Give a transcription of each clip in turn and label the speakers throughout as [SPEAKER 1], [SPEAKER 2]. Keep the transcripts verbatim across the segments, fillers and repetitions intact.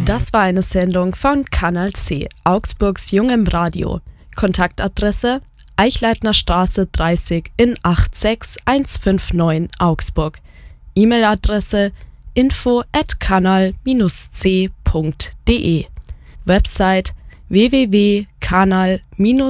[SPEAKER 1] Das war eine Sendung von Kanal C, Augsburgs Jungem Radio. Kontaktadresse Eichleitner Straße dreißig in acht sechs eins fünf neun Augsburg. E-Mail-Adresse info at kanal c punkt de. Website w w w punkt kanal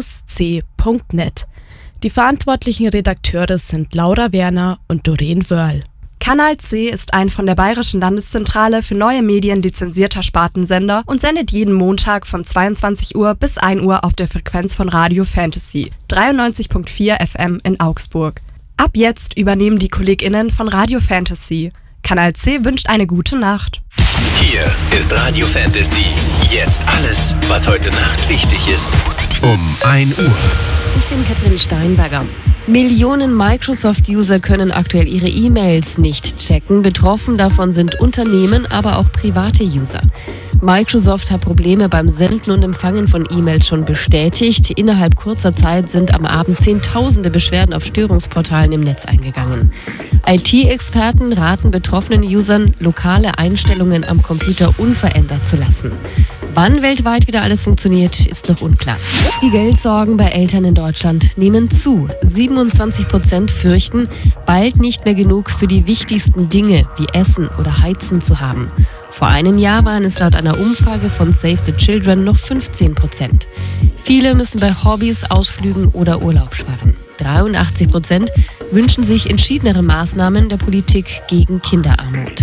[SPEAKER 1] c punkt net. Die verantwortlichen Redakteure sind Laura Werner und Doreen Wörl.
[SPEAKER 2] Kanal C ist ein von der Bayerischen Landeszentrale für neue Medien lizenzierter Spartensender und sendet jeden Montag von zweiundzwanzig Uhr bis ein Uhr auf der Frequenz von Radio Fantasy dreiundneunzig Komma vier F M in Augsburg. Ab jetzt übernehmen die KollegInnen von Radio Fantasy. Kanal C wünscht eine gute Nacht.
[SPEAKER 3] Hier ist Radio Fantasy. Jetzt alles, was heute Nacht wichtig ist. Um ein Uhr.
[SPEAKER 4] Ich bin Katrin Steinberger. Millionen Microsoft-User können aktuell ihre E-Mails nicht checken. Betroffen davon sind Unternehmen, aber auch private User. Microsoft hat Probleme beim Senden und Empfangen von E-Mails schon bestätigt. Innerhalb kurzer Zeit sind am Abend Zehntausende Beschwerden auf Störungsportalen im Netz eingegangen. I T-Experten raten betroffenen Usern, lokale Einstellungen am Computer unverändert zu lassen. Wann weltweit wieder alles funktioniert, ist noch unklar. Die Geldsorgen bei Eltern in Deutschland nehmen zu. siebenundzwanzig Prozent fürchten, bald nicht mehr genug für die wichtigsten Dinge wie Essen oder Heizen zu haben. Vor einem Jahr waren es laut einer Umfrage von Save the Children noch fünfzehn Prozent. Viele müssen bei Hobbys, Ausflügen oder Urlaub sparen. dreiundachtzig Prozent wünschen sich entschiedenere Maßnahmen der Politik gegen Kinderarmut.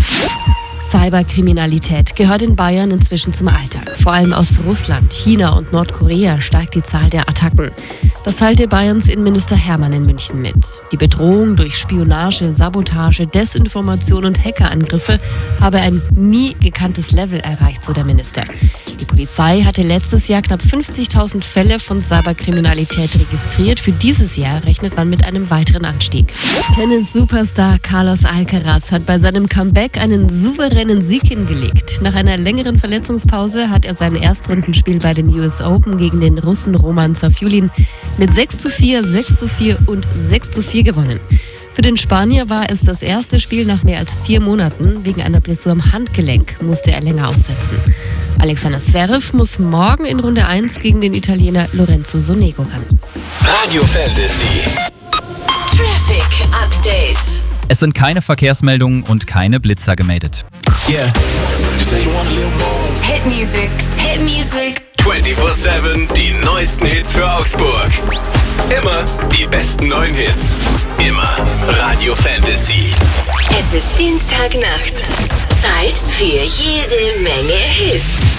[SPEAKER 4] Cyberkriminalität gehört in Bayern inzwischen zum Alltag. Vor allem aus Russland, China und Nordkorea steigt die Zahl der Attacken. Das teilte Bayerns Innenminister Hermann in München mit. Die Bedrohung durch Spionage, Sabotage, Desinformation und Hackerangriffe habe ein nie gekanntes Level erreicht, so der Minister. Die Polizei hatte letztes Jahr knapp fünfzigtausend Fälle von Cyberkriminalität registriert. Für dieses Jahr rechnet man mit einem weiteren Anstieg. Tennis-Superstar Carlos Alcaraz hat bei seinem Comeback einen souveränen Sieg hingelegt. Nach einer längeren Verletzungspause hat er sein Erstrundenspiel bei den U S Open gegen den Russen Roman Safulin mit sechs zu vier, sechs zu vier und sechs zu vier gewonnen. Für den Spanier war es das erste Spiel nach mehr als vier Monaten. Wegen einer Blessur am Handgelenk musste er länger aussetzen. Alexander Zverev muss morgen in Runde eins gegen den Italiener Lorenzo Sonego ran.
[SPEAKER 3] Radio Fantasy.
[SPEAKER 5] Traffic Update.
[SPEAKER 6] Es sind keine Verkehrsmeldungen und keine Blitzer gemeldet.
[SPEAKER 3] Yeah.
[SPEAKER 5] Hit Music. Hit Music.
[SPEAKER 3] vierundzwanzig sieben, die neuesten Hits für Augsburg. Immer die besten neuen Hits. Immer Radio Fantasy.
[SPEAKER 5] Es ist Dienstagnacht. Zeit für jede Menge Hits.